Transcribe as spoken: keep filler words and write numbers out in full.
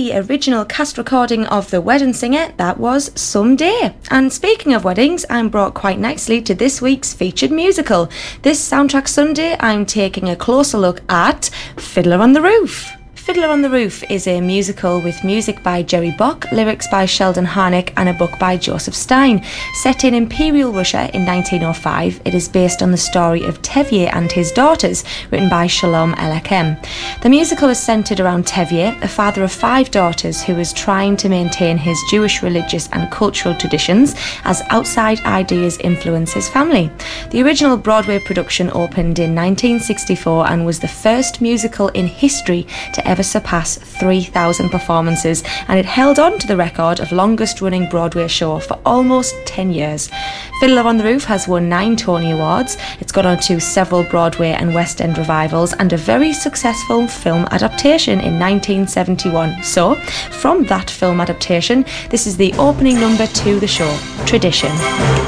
the original cast recording of The Wedding Singer, that was Someday. And speaking of weddings, I'm brought quite nicely to this week's featured musical. This Soundtrack Sunday, I'm taking a closer look at Fiddler on the Roof. Fiddler on the Roof is a musical with music by Jerry Bock, lyrics by Sheldon Harnick and a book by Joseph Stein. Set in Imperial Russia in nineteen oh five, it is based on the story of Tevye and his daughters, written by Shalom Aleichem. The musical is centred around Tevye, a father of five daughters who is trying to maintain his Jewish religious and cultural traditions as outside ideas influence his family. The original Broadway production opened in nineteen sixty-four and was the first musical in history to ever surpass three thousand performances, and it held on to the record of longest running Broadway show for almost ten years. Fiddler on the Roof has won nine Tony Awards, it's gone on to several Broadway and West End revivals and a very successful film adaptation in nineteen seventy-one. So, from that film adaptation, this is the opening number to the show, Tradition.